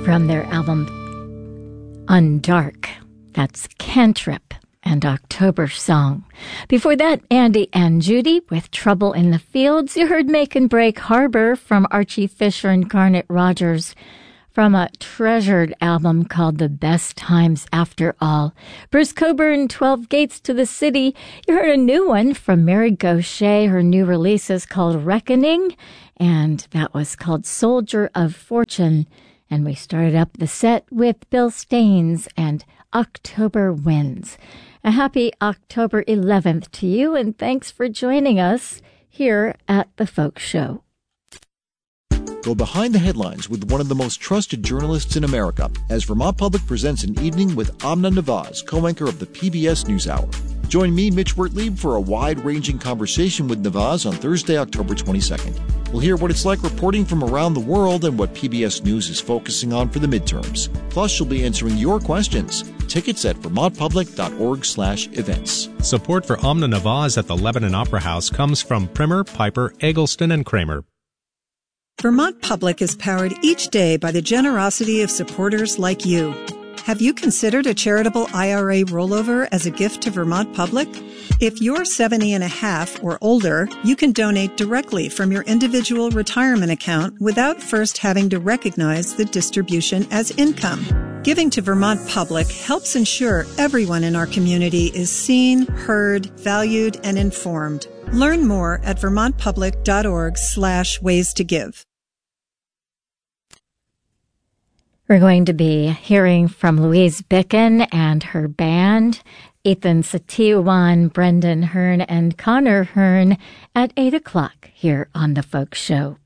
from their album Undark. That's Cantrip and October Song. Before that, Andy and Judy with Trouble in the Fields. You heard Make and Break Harbor from Archie Fisher and Garnet Rogers from a treasured album called The Best Times After All. Bruce Cockburn, 12 Gates to the City. You heard a new one from Mary Gauthier. Her new release is called Reckoning, and that was called Soldier of Fortune. And we started up the set with Bill Staines and October Winds. A happy October 11th to you, and thanks for joining us here at The Folk Show. Go behind the headlines with one of the most trusted journalists in America as Vermont Public presents an evening with Amna Nawaz, co-anchor of the PBS NewsHour. Join me, Mitch Wertlieb, for a wide-ranging conversation with Nawaz on Thursday, October 22nd. We'll hear what it's like reporting from around the world and what PBS News is focusing on for the midterms. Plus, she'll be answering your questions. Tickets at vermontpublic.org/events. Support for Amna Nawaz at the Lebanon Opera House comes from Primer, Piper, Eggleston, and Kramer. Vermont Public is powered each day by the generosity of supporters like you. Have you considered a charitable IRA rollover as a gift to Vermont Public? If you're 70 and a half or older, you can donate directly from your individual retirement account without first having to recognize the distribution as income. Giving to Vermont Public helps ensure everyone in our community is seen, heard, valued, and informed. Learn more at vermontpublic.org/ways to give. We're going to be hearing from Louise Bicken and her band, Ethan Satiwan, Brendan Hearn, and Connor Hearn at 8 o'clock here on The Folk Show.